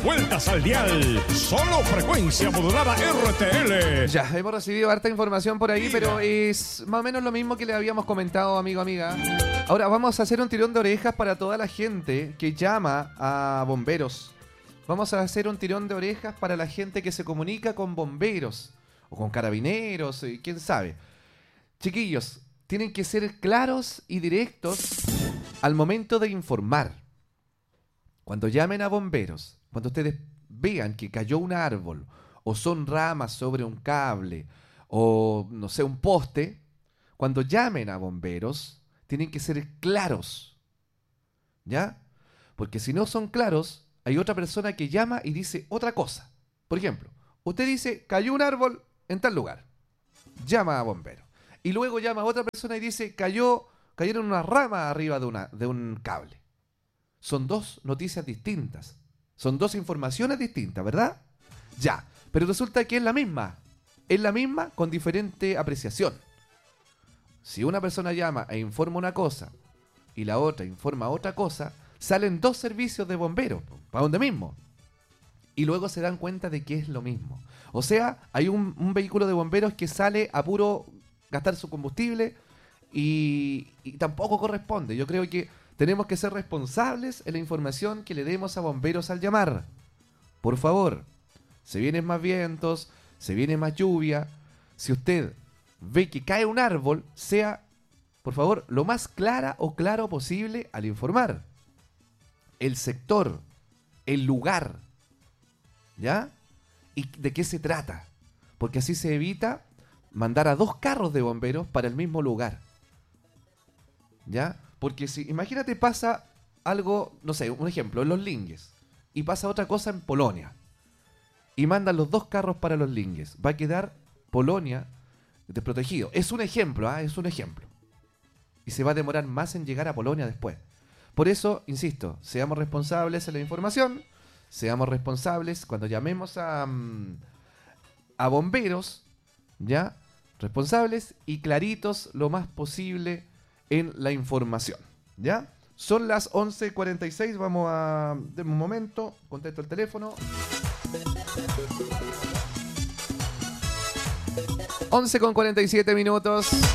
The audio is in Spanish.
Vueltas al dial. Solo frecuencia modulada RTL. Ya, hemos recibido harta información por ahí, pero es más o menos lo mismo que le habíamos comentado, amigo, amiga. Ahora vamos a hacer un tirón de orejas para toda la gente que llama a bomberos. Vamos a hacer un tirón de orejas para la gente que se comunica con bomberos o con carabineros, quién sabe. Chiquillos, tienen que ser claros y directos al momento de informar. Cuando llamen a bomberos, cuando ustedes vean que cayó un árbol o son ramas sobre un cable o, no sé, un poste, cuando llamen a bomberos, tienen que ser claros, ¿ya? Porque si no son claros, hay otra persona que llama y dice otra cosa. Por ejemplo, usted dice, cayó un árbol en tal lugar. Llama a bomberos. Y luego llama a otra persona y dice, cayeron unas ramas arriba de un cable. Son dos noticias distintas. Son dos informaciones distintas, ¿verdad? Ya, pero resulta que es la misma. Es la misma con diferente apreciación. Si una persona llama e informa una cosa y la otra informa otra cosa, salen dos servicios de bomberos, para donde mismo. Y luego se dan cuenta de que es lo mismo. O sea, hay un vehículo de bomberos que sale a puro gastar su combustible y tampoco corresponde. Yo creo que tenemos que ser responsables en la información que le demos a bomberos al llamar. Por favor, se vienen más vientos, se viene más lluvia. Si usted ve que cae un árbol, sea, por favor, lo más clara o claro posible al informar. El sector, el lugar, ¿ya? ¿Y de qué se trata? Porque así se evita mandar a dos carros de bomberos para el mismo lugar, ¿ya? Porque si, imagínate, pasa algo, no sé, un ejemplo, en Los Lingues, y pasa otra cosa en Polonia, y mandan los dos carros para Los Lingues, va a quedar Polonia desprotegido. Es un ejemplo, es un ejemplo. Y se va a demorar más en llegar a Polonia después. Por eso, insisto, seamos responsables en la información, seamos responsables cuando llamemos a bomberos, ¿ya? Responsables y claritos lo más posible en la información, ¿ya? Son las 11:46, vamos a... Deme un momento, contesto el teléfono. 11:47 minutos.